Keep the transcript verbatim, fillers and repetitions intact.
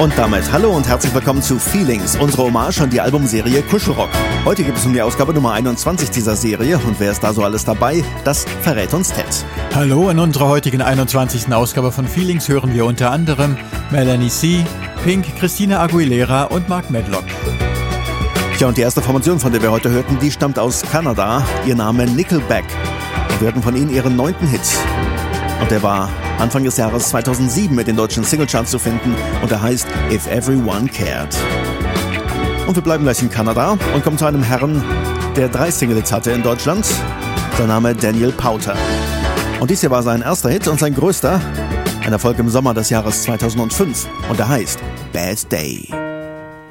Und damit hallo und herzlich willkommen zu Feelings, unsere Hommage an die Albumserie Kuschelrock. Heute gibt es um die Ausgabe Nummer einundzwanzig dieser Serie und wer ist da so alles dabei, das verrät uns Ted. Hallo, in unserer heutigen einundzwanzigsten Ausgabe von Feelings hören wir unter anderem Melanie C., Pink, Christina Aguilera und Mark Medlock. Tja, und die erste Formation, von der wir heute hörten, die stammt aus Kanada, ihr Name Nickelback. Und wir hörten von ihnen ihren neunten Hit. Und der war Anfang des Jahres zweitausendsieben mit den deutschen Singlecharts zu finden und der heißt If Everyone Cared. Und wir bleiben gleich in Kanada und kommen zu einem Herrn, der drei Single-Hits hatte in Deutschland. Sein Name Daniel Powter. Und dies hier war sein erster Hit und sein größter, ein Erfolg im Sommer des Jahres zweitausendfünf und der heißt Bad Day.